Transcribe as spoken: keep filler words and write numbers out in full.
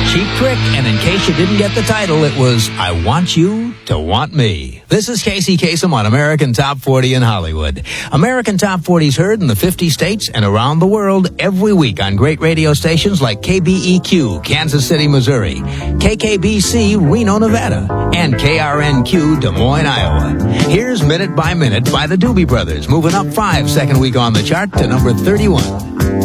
Cheap Trick, and in case you didn't get the title, it was I Want You to Want Me. This is Casey Kasem on American Top forty in Hollywood. American Top forty is heard in the fifty states and around the world every week on great radio stations like K B E Q, Kansas City, Missouri, K K B C, Reno, Nevada, and K R N Q, Des Moines, Iowa. Here's Minute by Minute by the Doobie Brothers, moving up five second week on the chart to number thirty-one.